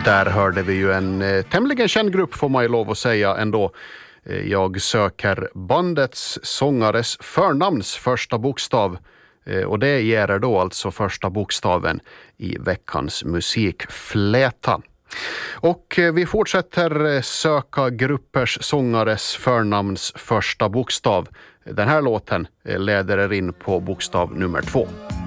Där hörde vi ju en tämligen känd grupp får man ju lov att säga ändå. Jag söker bandets sångares förnamns första bokstav och det ger då alltså första bokstaven i veckans musikfläta. Och vi fortsätter söka gruppers sångares förnamns första bokstav. Den här låten leder er in på bokstav nummer 2.